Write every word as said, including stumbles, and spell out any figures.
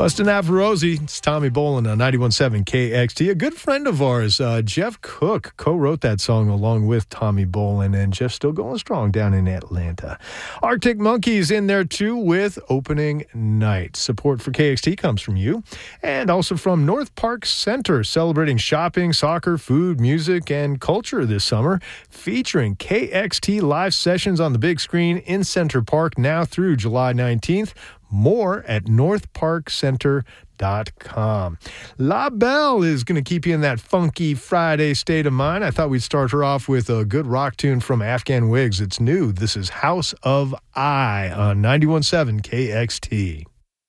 Bustin' Out for Rosie. It's Tommy Bolin on ninety-one point seven K X T. A good friend of ours, uh, Jeff Cook, co-wrote that song along with Tommy Bolin, and Jeff's still going strong down in Atlanta. Arctic Monkeys in there too with Opening Night. Support for K X T comes from you and also from North Park Center, celebrating shopping, soccer, food, music, and culture this summer, featuring K X T live sessions on the big screen in Center Park now through July nineteenth. More at north park center dot com. La Belle is going to keep you in that funky Friday state of mind. I thought we'd start her off with a good rock tune from Afghan Wigs. It's new. This is House of I on ninety-one point seven K X T.